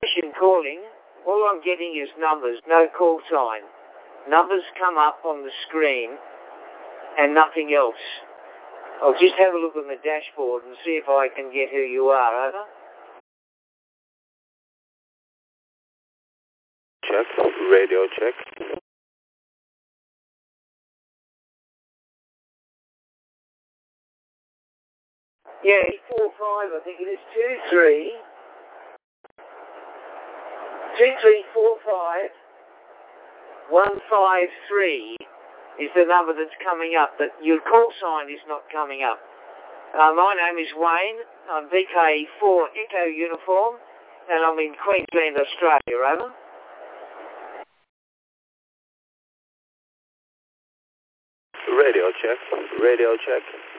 Station calling. All I'm getting is numbers, no call sign. Numbers come up on the screen and nothing else. I'll just have a look on the dashboard and see if I can get who you are. Over. Check. Radio check. Yeah, 45, I think it is 23. 2345 153 is the number that's coming up, but your call sign is not coming up. My name is Wayne. I'm VK4 Echo Uniform, and I'm in Queensland, Australia. Over. Radio check. Radio check.